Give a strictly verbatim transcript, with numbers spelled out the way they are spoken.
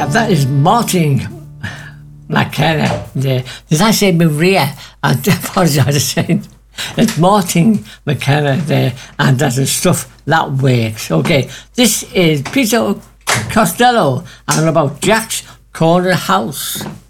Uh, that is Martin McKenna. The, did I say Maria? I apologise. I said it's Martin McKenna there, and that is Stuff That Works. Okay, this is Peter Costello and about Jack's Corner House.